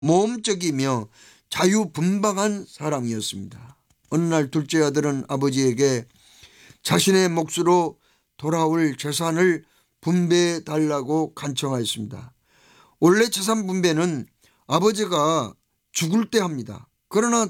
모험적이며 자유분방한 사람이었습니다. 어느 날 둘째 아들은 아버지에게 자신의 몫으로 돌아올 재산을 분배해 달라고 간청하였습니다. 원래 재산 분배는 아버지가 죽을 때 합니다. 그러나